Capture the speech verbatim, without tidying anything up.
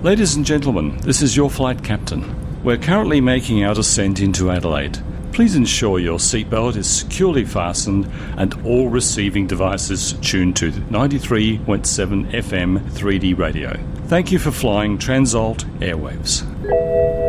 Ladies and gentlemen, this is your flight captain. We're currently making our descent into Adelaide. Please ensure your seatbelt is securely fastened and all receiving devices tuned to ninety-three point seven F M three D radio. Thank you for flying Transolt Airwaves.